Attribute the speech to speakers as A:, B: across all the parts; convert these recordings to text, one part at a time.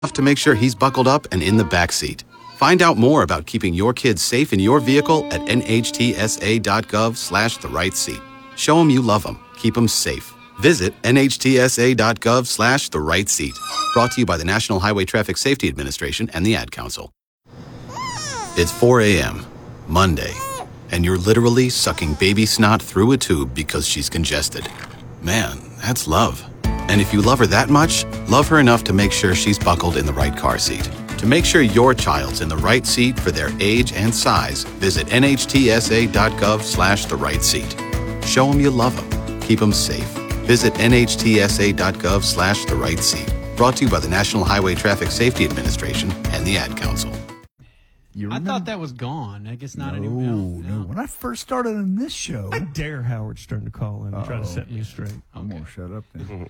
A: to make sure he's buckled up and in the back seat. Find out more about keeping your kids safe in your vehicle at nhtsa.gov/the-right-seat. Show them you love them. Keep them safe. Visit nhtsa.gov/the-right-seat. Brought to you by the National Highway Traffic Safety Administration and the Ad Council. It's 4 a.m., Monday, and you're literally sucking baby snot through a tube because she's congested. Man, that's love. And if you love her that much, love her enough to make sure she's buckled in the right car seat. To make sure your child's in the right seat for their age and size, visit nhtsa.gov/the-right-seat. Show them you love them. Keep them safe. Visit nhtsa.gov/the-right-seat. Brought to you by the National Highway Traffic Safety Administration and the Ad Council.
B: I thought that was gone. I guess not anymore.
C: No. When I first started on this show,
D: I dare Howard Stern to call in and try to set me straight.
C: I'm going to shut up then.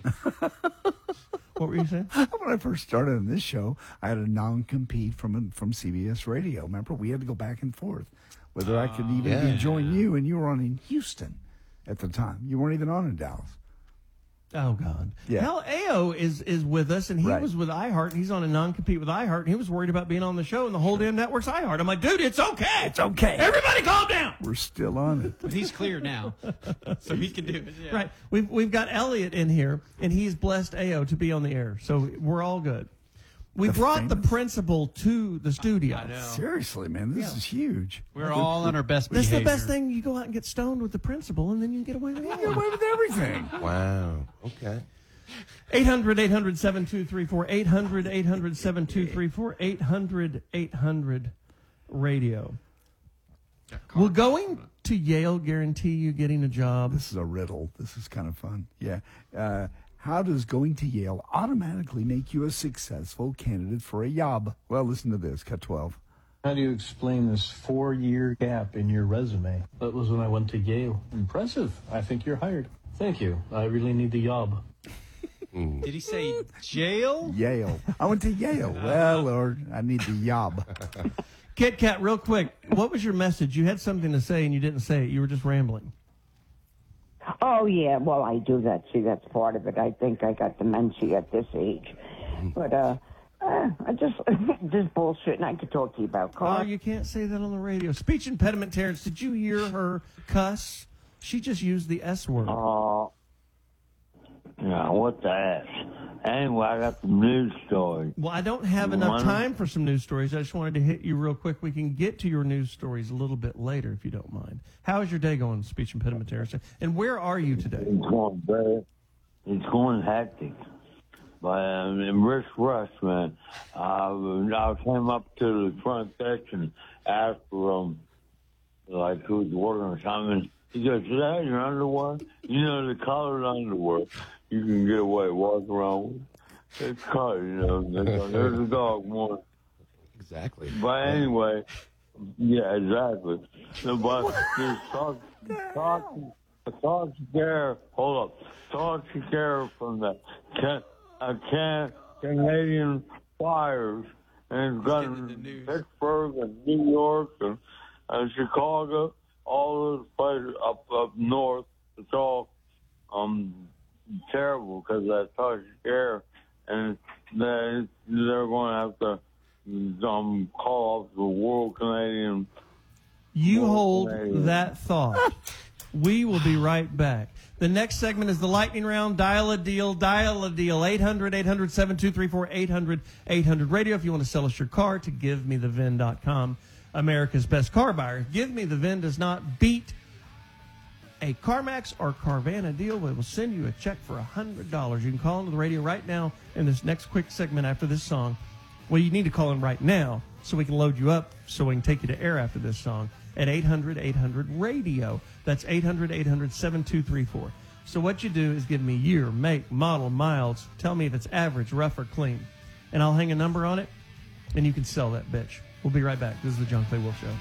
D: What were you saying?
C: When I first started on this show, I had a non-compete from CBS Radio. Remember, we had to go back and forth whether I could even join you, and you were on in Houston at the time. You weren't even on in Dallas.
D: Oh, God.
C: Yeah.
D: Hell, AO is with us, and he was with iHeart, and he's on a non-compete with iHeart, and he was worried about being on the show, and the whole damn network's iHeart. I'm like, dude, it's okay.
C: It's okay.
D: Everybody calm down.
C: We're still on it.
B: But he's clear now, so he can do it. Yeah.
D: Right. We've got Elliot in here, and he's blessed AO to be on the air, so we're all good. We brought the principal to the studio.
B: I know.
C: Seriously, man, this is huge.
B: We're all on our best
D: This
B: behavior.
D: is the best thing. You go out and get stoned with the principal, and then you can get away with it.
C: Get away with everything.
E: Wow. Okay.
D: 800-800-7234, 800-800-7234, 800-800-radio. Will going to Yale guarantee you getting a job?
C: This is a riddle. This is kind of fun. Yeah. How does going to Yale automatically make you a successful candidate for a job? Well, listen to this. Cut 12.
F: How do you explain this 4-year gap in your resume? That was when I went to Yale. Impressive. I think you're hired. Thank you. I really need the job.
B: Did he say jail?
C: Yale. I went to Yale. Well, Lord, I need the job.
D: Kit Kat, real quick, what was your message? You had something to say and you didn't say it. You were just rambling.
G: Oh, yeah. Well, I do that. See, that's part of it. I think I got dementia at this age. But I just bullshit, and I could talk to you about
D: Oh,
G: cars.
D: you can't say that on the radio. Speech impediment, Terrence. Did you hear her cuss? She just used the S word.
H: Oh, no, what the ass? Anyway, I got some news stories.
D: Well, I don't have enough time for some news stories. I just wanted to hit you real quick. We can get to your news stories a little bit later, if you don't mind. How is your day going, speech impediment, Terrence? And where are you today?
H: It's going bad. It's going hectic. But in Rich Rush, man, I came up to the front desk and asked for like who was ordering something. He goes, "Is that your underwear? You know, the colored underwear you can get away, walk around with. It's colored, you know. There's a dog one."
E: Exactly.
H: But anyway, yeah, exactly. So, but this talk to Gare, hold up. Talk to Gare from the Canadian fires, and it's got in Pittsburgh and New York and Chicago, all those places up north. It's all terrible because that Talk to Gare, and they're going to have to call off the World Canadian.
D: You hold that thought. We will be right back. The next segment is the lightning round. Dial a deal. 800-800-7234, 800-800-radio. If you want to sell us your car to GiveMeTheVin.com, America's best car buyer. Give Me the VIN does not beat a CarMax or Carvana deal. We will send you a check for $100. You can call into the radio right now in this next quick segment after this song. Well, you need to call in right now so we can load you up so we can take you to air after this song at 800-800-RADIO. That's 800-800-7234. So what you do is give me year, make, model, miles. Tell me if it's average, rough, or clean. And I'll hang a number on it, and you can sell that bitch. We'll be right back. This is the John Clay Wolf Show.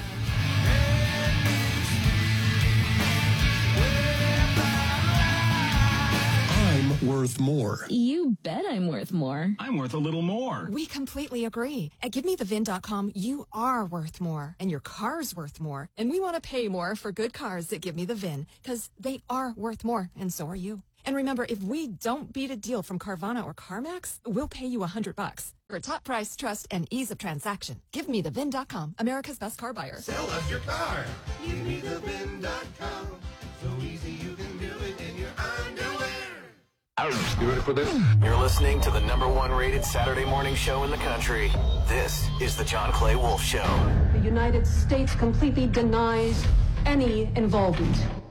I: I'm worth more.
J: You bet I'm worth more.
I: I'm worth a little more.
K: We completely agree. At GiveMeTheVin.com, you are worth more, and your car's worth more. And we want to pay more for good cars that Give Me the VIN, because they are worth more, and so are you. And remember, if we don't beat a deal from Carvana or CarMax, we'll pay you $100. For top price, trust, and ease of transaction, GiveMeTheVin.com, America's best car buyer.
L: Sell us your car. GiveMeTheVin.com. So easy you can do it in your underwear.
I: You ready for this?
M: You're listening to the #1 rated Saturday morning show in the country. This is the John Clay Wolf Show.
N: The United States completely denies any involvement